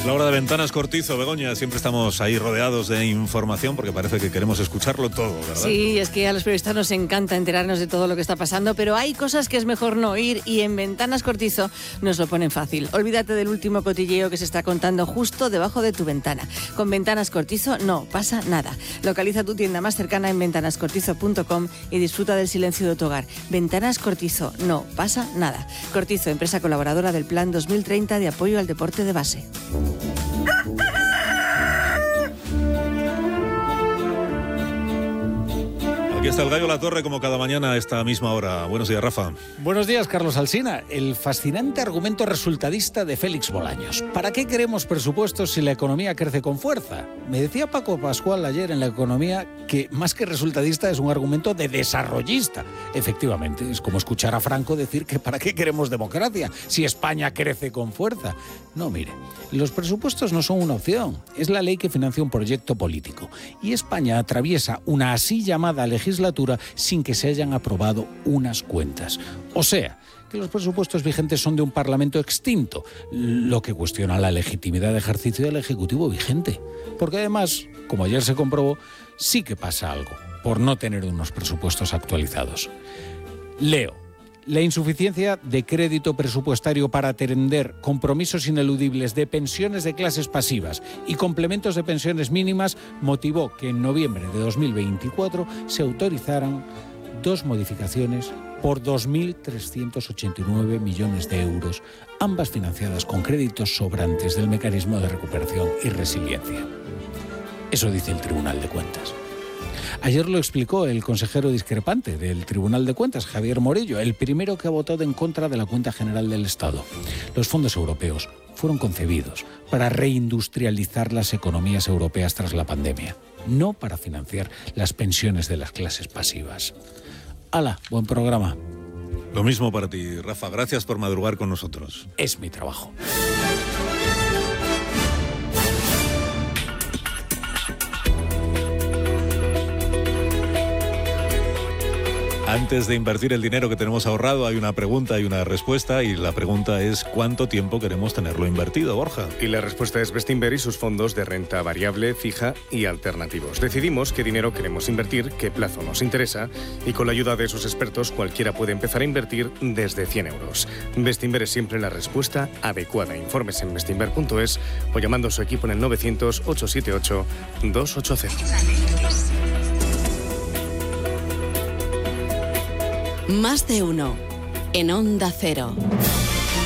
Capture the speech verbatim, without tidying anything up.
La hora de Ventanas Cortizo, Begoña, siempre estamos ahí rodeados de información porque parece que queremos escucharlo todo, ¿verdad? Sí, es que a los periodistas nos encanta enterarnos de todo lo que está pasando, pero hay cosas que es mejor no oír y en Ventanas Cortizo nos lo ponen fácil. Olvídate del último cotilleo que se está contando justo debajo de tu ventana. Con Ventanas Cortizo no pasa nada. Localiza tu tienda más cercana en ventanas cortizo punto com y disfruta del silencio de tu hogar. Ventanas Cortizo, no pasa nada. Cortizo, empresa colaboradora del Plan dos mil treinta de apoyo al deporte de base. Aquí está el Gallo La Torre como cada mañana a esta misma hora. Buenos días, Rafa. Buenos días, Carlos Alsina. El fascinante argumento resultadista de Félix Bolaños. ¿Para qué queremos presupuestos si la economía crece con fuerza? Me decía Paco Pascual ayer en La Economía que más que resultadista es un argumento de desarrollista. Efectivamente, es como escuchar a Franco decir que ¿para qué queremos democracia si España crece con fuerza? No, mire, los presupuestos no son una opción. Es la ley que financia un proyecto político. Y España atraviesa una así llamada legislación legislatura sin que se hayan aprobado unas cuentas. O sea, que los presupuestos vigentes son de un Parlamento extinto, lo que cuestiona la legitimidad de ejercicio del Ejecutivo vigente. Porque además, como ayer se comprobó, sí que pasa algo por no tener unos presupuestos actualizados. Leo. La insuficiencia de crédito presupuestario para atender compromisos ineludibles de pensiones de clases pasivas y complementos de pensiones mínimas motivó que en noviembre de dos mil veinticuatro se autorizaran dos modificaciones por dos mil trescientos ochenta y nueve millones de euros, ambas financiadas con créditos sobrantes del mecanismo de recuperación y resiliencia. Eso dice el Tribunal de Cuentas. Ayer lo explicó el consejero discrepante del Tribunal de Cuentas, Javier Morillo, el primero que ha votado en contra de la Cuenta General del Estado. Los fondos europeos fueron concebidos para reindustrializar las economías europeas tras la pandemia, no para financiar las pensiones de las clases pasivas. ¡Hala! Buen programa. Lo mismo para ti, Rafa. Gracias por madrugar con nosotros. Es mi trabajo. Antes de invertir el dinero que tenemos ahorrado, hay una pregunta y una respuesta, y la pregunta es ¿cuánto tiempo queremos tenerlo invertido, Borja? Y la respuesta es Bestinver y sus fondos de renta variable, fija y alternativos. Decidimos qué dinero queremos invertir, qué plazo nos interesa, y con la ayuda de esos expertos cualquiera puede empezar a invertir desde cien euros. Bestinver es siempre la respuesta adecuada. Informes en bestinver punto es o llamando a su equipo en el novecientos, ochocientos setenta y ocho, doscientos ochenta. Más de uno en Onda Cero.